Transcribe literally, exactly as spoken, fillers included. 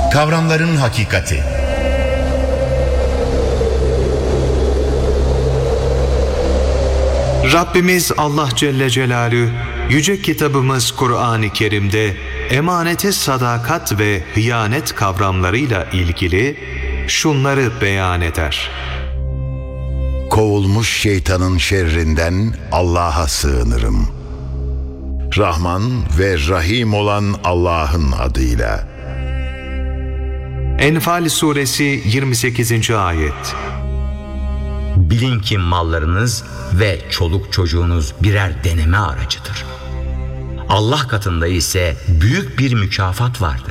Kavramların hakikati. Rabbimiz Allah Celle Celaluhu yüce kitabımız Kur'an-ı Kerim'de emanete sadakat ve hıyanet kavramlarıyla ilgili şunları beyan eder. Kovulmuş şeytanın şerrinden Allah'a sığınırım. Rahman ve Rahim olan Allah'ın adıyla. Enfal suresi yirmi sekizinci ayet. Bilin ki mallarınız ve çoluk çocuğunuz birer deneme aracıdır. Allah katında ise büyük bir mükafat vardır.